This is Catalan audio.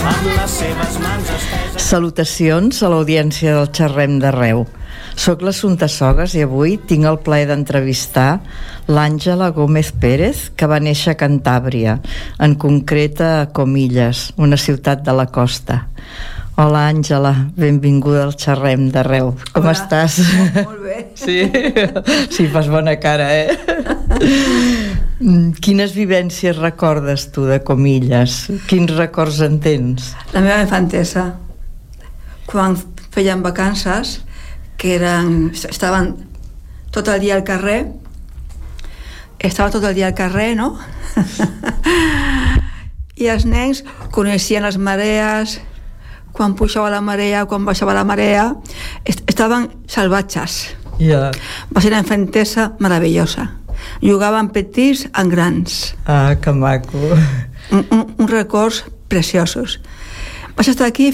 amb les seves mans esteses. Salutacions a l'audiència del Xerrem d'Arreu. Soc l'Assumpta Sogas i avui tinc el plaer d'entrevistar l'Àngela Gómez Pérez, que va néixer a Cantàbria, en concret a Comillas, una ciutat de la costa. Hola Àngela, benvinguda al Xerrem d'Arreu. Com estàs? Molt bé. Sí, fas bona cara, Quines vivències recordes tu de Comillas? Quins records en tens? La meva infantesa, quan feien vacances, que estaven tot el dia al carrer, no? I els nens coneixien les marees, quan pujava la marea, quan baixava la marea, estaven salvatges. Yeah. Va ser una infantesa meravellosa. Jugaven petits amb grans. Ah, que maco. Uns records preciosos. Vaig estar aquí